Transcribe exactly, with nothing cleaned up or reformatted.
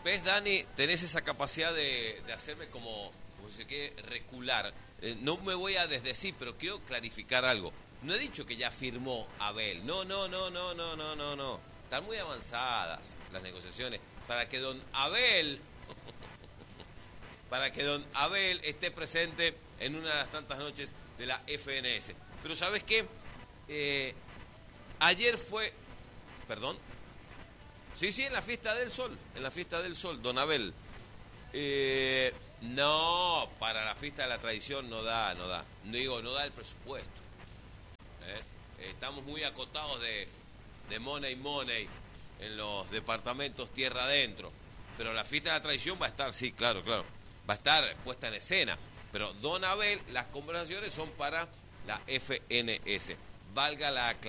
¿Ves, Dani? Tenés esa capacidad de, de hacerme como, como se quiere, recular. Eh, no me voy a desdecir, pero quiero clarificar algo. No he dicho que ya firmó Abel. No, no, no, no, no, no, no, no. Están muy avanzadas las negociaciones para que don Abel, para que don Abel esté presente en una de las tantas noches de la F N S. Pero ¿sabes qué? Eh, ayer fue, perdón. Sí, sí, en la fiesta del sol, en la fiesta del sol, don Abel. Eh, no, para la fiesta de la tradición no da, no da. No digo, no da el presupuesto. ¿eh? Estamos muy acotados de, de money, money en los departamentos tierra adentro. Pero la fiesta de la tradición va a estar, sí, claro, claro. Va a estar puesta en escena. Pero don Abel, las conversaciones son para la F N S. Valga la aclaración.